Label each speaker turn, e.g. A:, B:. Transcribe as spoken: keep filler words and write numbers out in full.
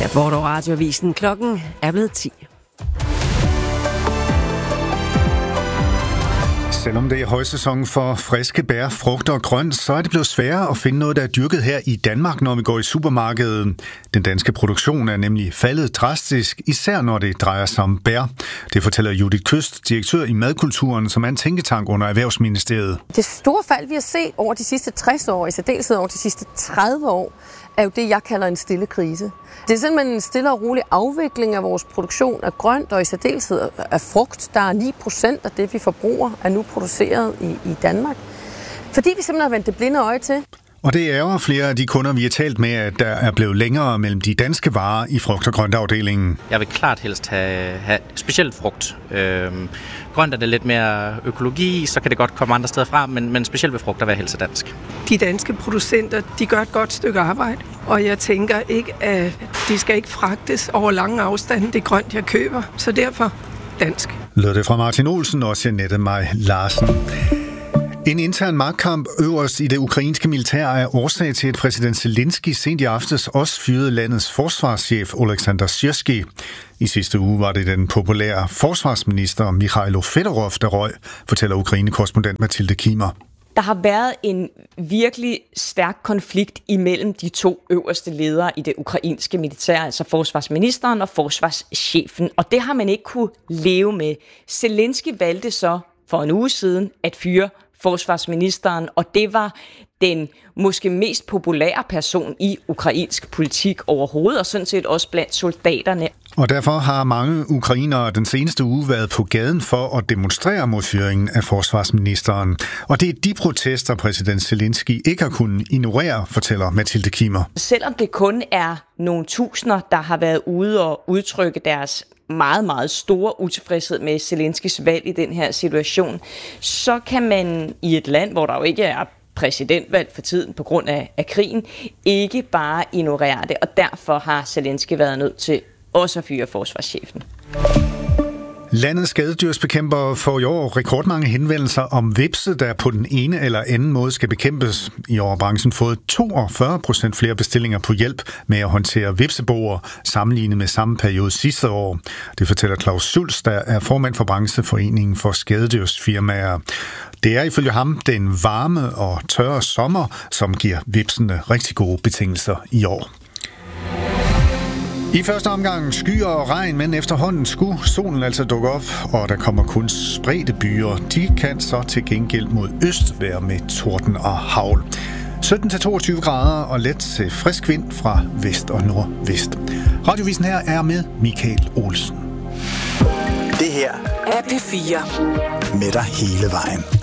A: Hvor dog Radioavisen. Klokken er blevet ti.
B: Selvom det er højsæson for friske bær, frugter og grønt, så er det blevet sværere at finde noget, der er dyrket her i Danmark, når vi går i supermarkedet. Den danske produktion er nemlig faldet drastisk, især når det drejer sig om bær. Det fortæller Judith Køst, direktør i Madkulturen, som er en tænketank under Erhvervsministeriet.
C: Det store fald, vi har set over de sidste tres år, i særdeleshed over de sidste tredive år, er jo det, jeg kalder en stille krise. Det er simpelthen en stille og rolig afvikling af vores produktion af grønt og i særdeleshed af frugt. Der er ni procent af det, vi forbruger, er nu produceret i, i Danmark. Fordi vi simpelthen har vendt det blinde øje til.
B: Og det er jo flere af de kunder, vi har talt med, at der er blevet længere mellem de danske varer i frugt- og grøntafdelingen.
D: Jeg vil klart helst have, have specielt frugt. Øhm, grønt er det lidt mere økologi, så kan det godt komme andre steder fra, men, men specielt ved frugt, der vil jeg helst dansk.
E: De danske producenter, de gør et godt stykke arbejde, og jeg tænker ikke, at de skal ikke fragtes over lange afstande. Det er grønt, jeg køber, så derfor dansk.
B: Lød det fra Martin Olsen og Jeanette Maj Larsen. En intern magtkamp øverst i det ukrainske militær er årsag til, at præsident Zelensky sent i aftes også fyrede landets forsvarschef Oleksandr Syrskij. I sidste uge var det den populære forsvarsminister Mikhailo Fedorov, der røg, fortæller Ukraine-korrespondent Mathilde Kimer.
F: Der har været en virkelig stærk konflikt imellem de to øverste ledere i det ukrainske militær, altså forsvarsministeren og forsvarschefen, og det har man ikke kunne leve med. Zelensky valgte så for en uge siden at fyre forsvarsministeren, og det var den måske mest populære person i ukrainsk politik overhovedet, og sådan set også blandt soldaterne.
B: Og derfor har mange ukrainere den seneste uge været på gaden for at demonstrere mod fyringen af forsvarsministeren. Og det er de protester, præsident Zelensky ikke har kunnet ignorere, fortæller Mathilde Kimer.
F: Selvom det kun er nogle tusinder, der har været ude og udtrykke deres meget, meget store utilfredshed med Zelenskys valg i den her situation, så kan man i et land, hvor der jo ikke er præsidentvalg for tiden på grund af, af krigen, ikke bare ignorere det, og derfor har Zelensky været nødt til også at fyre forsvarschefen.
B: Landets skadedyrsbekæmpere får i år rekordmange henvendelser om hvepse, der på den ene eller anden måde skal bekæmpes. I år har branchen fået toogfyrre procent flere bestillinger på hjælp med at håndtere hvepseboer, sammenlignet med samme periode sidste år. Det fortæller Claus Schulz, der er formand for brancheforeningen for skadedyrsfirmaer. Det er ifølge ham den varme og tørre sommer, som giver hvepsene rigtig gode betingelser i år. I første omgang skyer og regn, men efterhånden skulle solen altså dukke op, og der kommer kun spredte byer. De kan så til gengæld mod øst være med torden og hagl. sytten til toogtyve grader og let til frisk vind fra vest og nordvest. Radiovisen her er med Michael Olsen.
G: Det her
A: er P fire.
G: Med dig hele vejen.